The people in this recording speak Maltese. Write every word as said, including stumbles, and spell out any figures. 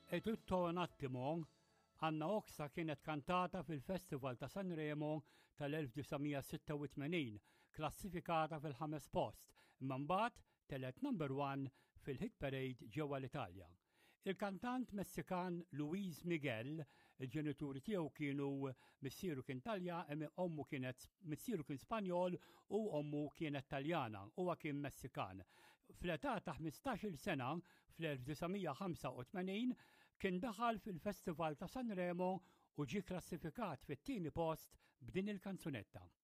E tutto un attimo, Anna Oksa kienet kantata fil-Festival ta' Sanremo tal-elf-tisa' klassifikata fil-ħames post, imma mbagħad telet number one fil-Hit Parade ġewwa l-Italja. Il-kantant Messikan Luis Miguel, il-ġenituri tiegħu kienu missieru kien Talja, ommu kienet missieru kien Spanjol u ommu kienet Taljana, huwa kien Messikan. Fl-età ta' ħmistax-il sena fl-elf-tisa' kien daħal fil-Festival ta' Sanremo u ġie klassifikat fit-tieni post b'din il-kanzunetta.